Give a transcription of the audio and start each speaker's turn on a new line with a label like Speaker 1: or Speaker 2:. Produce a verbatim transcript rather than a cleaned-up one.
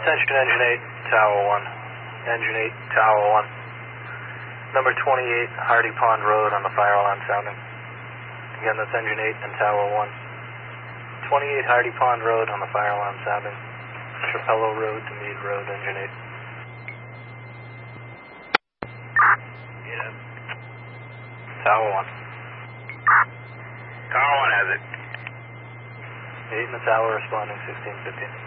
Speaker 1: Attention Engine eight, Tower one. Engine eight, Tower one. Number twenty-eight, Hardy Pond Road on the fire alarm sounding. Again, that's Engine eight and Tower one. twenty-eight Hardy Pond Road on the fire alarm sounding. Trapello Road to Meade Road, Engine eight.
Speaker 2: Yeah.
Speaker 1: Tower one.
Speaker 2: Tower one has it.
Speaker 1: eight in the tower responding sixteen fifteen.